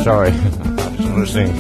sorry. I was listening.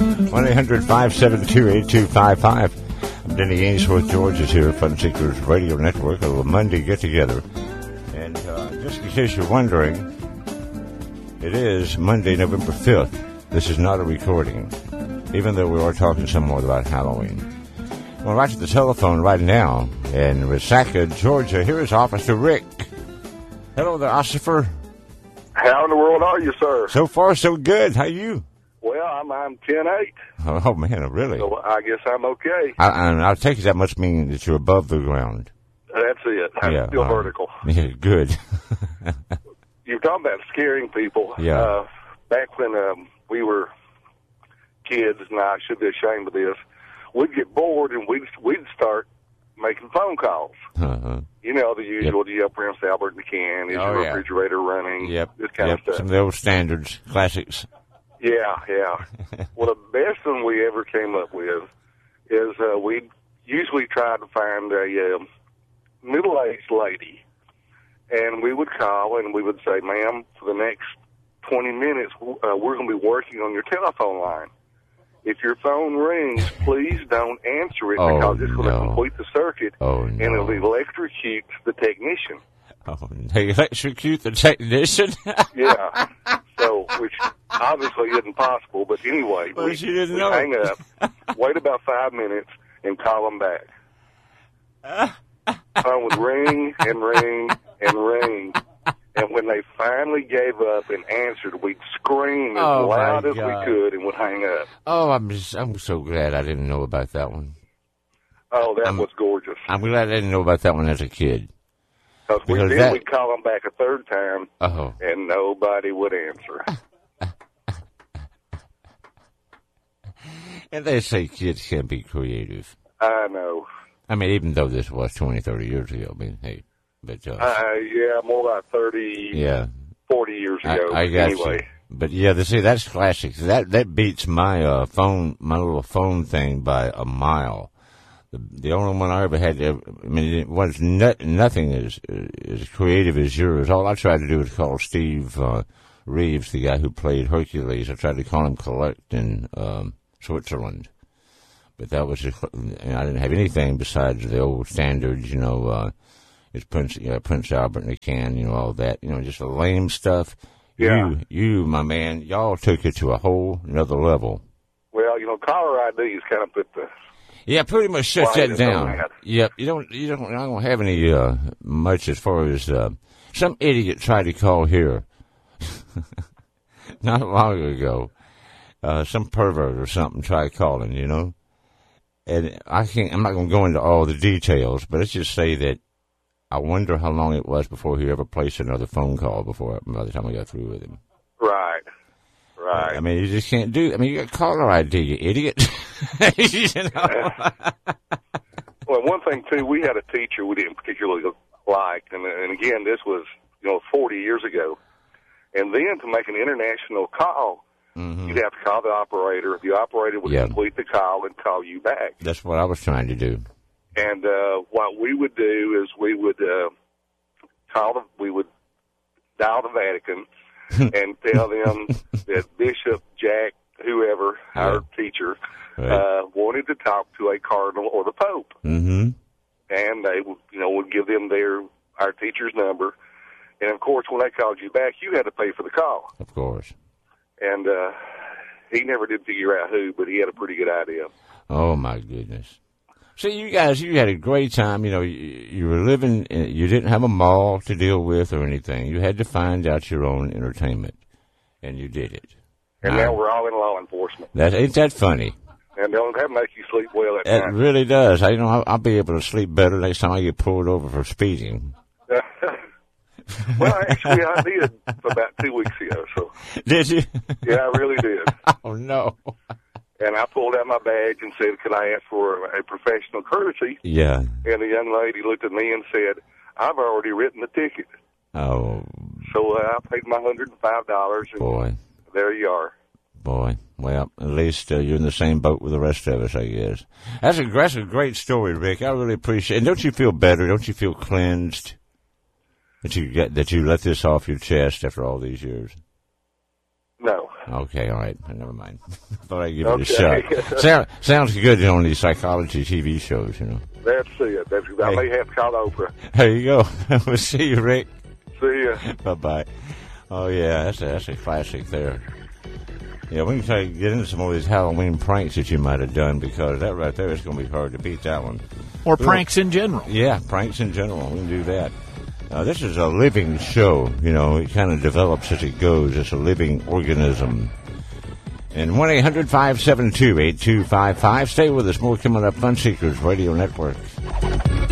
1-800-572-8255. I'm Denny Ainsworth. George is here, Fun Seekers Radio Network, a little Monday get-together. And just in case you're wondering, it is Monday, November 5th. This is not a recording, even though we are talking some more about Halloween. Well, right to the telephone right now in Resaca, Georgia, here is Officer Rick. Hello there, Officer. How in the world are you, sir? So far, so good. How are you? Well, I'm 10-8. Oh, man, really? So I guess I'm okay. I'll take it that must mean that you're above the ground. That's it. I'm still vertical. Yeah, good. You're talking about scaring people. Yeah. Back when we were kids, and I should be ashamed of this, we'd get bored and we'd start making phone calls. Uh-huh. You know, the usual, do you have Prince Albert McCann? Is your refrigerator running? Yep. This kind of stuff. Some of the old standards, classics. Yeah. Well, the best one we ever came up with is we'd usually try to find a middle-aged lady, and we would call and we would say, ma'am, for the next 20 minutes, we're going to be working on your telephone line. If your phone rings, please don't answer it because it's going to complete the circuit, and it'll electrocute the technician. Oh, they electrocute the technician? Yeah. So, which obviously isn't possible, but anyway, we hang up, wait about 5 minutes, and call them back. Phone would ring and ring and ring. And when they finally gave up and answered, we'd scream as loud as we could and would hang up. Oh, I'm so glad I didn't know about that one. Oh, that was gorgeous. I'm glad I didn't know about that one as a kid. Because we'd call them back a third time, and nobody would answer. And they say kids can be creative. I know. I mean, even though this was 20, 30 years ago. I mean, hey. But, yeah, more like 30, 40 years ago. I got anyway. You. But yeah, that's classic. That beats my my little phone thing by a mile. The only one I ever had, it was nothing as creative as yours. All I tried to do was call Steve Reeves, the guy who played Hercules. I tried to call him Collect in Switzerland. But that was just, I didn't have anything besides the old standards, it's Prince Albert McCann, all that, just the lame stuff. Yeah. You, my man, y'all took it to a whole another level. Well, caller ID is kind of put the... Yeah, pretty much shut that down. Yep, I don't have any, much as far as, some idiot tried to call here not long ago. Some pervert or something tried calling, and I'm not going to go into all the details, but let's just say that I wonder how long it was before he ever placed another phone call by the time I got through with him. Right. I mean, you just can't do. I mean, you got caller ID, you idiot. Well, one thing too, we had a teacher we didn't particularly like, and again, this was 40 years ago. And then to make an international call, you'd have to call the operator. The operator would complete the call and call you back. That's what I was trying to do. And what we would do is we would dial the Vatican and tell them that Bishop Jack, whoever, our teacher, wanted to talk to a cardinal or the Pope. Mm-hmm. And they would give them our teacher's number. And of course, when they called you back, you had to pay for the call. Of course. And he never did figure out who, but he had a pretty good idea. Oh my goodness. So you guys, you had a great time. You were living, you didn't have a mall to deal with or anything. You had to find out your own entertainment, and you did it. And now we're all in law enforcement. Ain't that funny? And that makes you sleep well at night. It really does. I'll be able to sleep better next time I get pulled over for speeding. Well, actually, I did about 2 weeks ago. So. Did you? Yeah, I really did. Oh, no. And I pulled out my badge and said, could I ask for a professional courtesy? Yeah. And the young lady looked at me and said, I've already written the ticket. Oh. So I paid my $105. And boy. There you are. Boy. Well, at least you're in the same boat with the rest of us, I guess. That's a great story, Rick. I really appreciate it. And don't you feel better? Don't you feel cleansed that you let this off your chest after all these years? No. Okay, all right. Never mind. Thought I'd give it a shot. Sounds good on these psychology TV shows, you know. That's it. I may have to call Oprah. There you go. We'll see you, Rick. See ya. Bye-bye. Oh, yeah, that's a classic there. Yeah, we can get into some of these Halloween pranks that you might have done, because that right there is going to be hard to beat that one. Or pranks in general. Yeah, pranks in general. We can do that. This is a living show. You know, it kind of develops as it goes. It's a living organism. And 1-800-572-8255. Stay with us. More coming up. Fun Seekers Radio Network.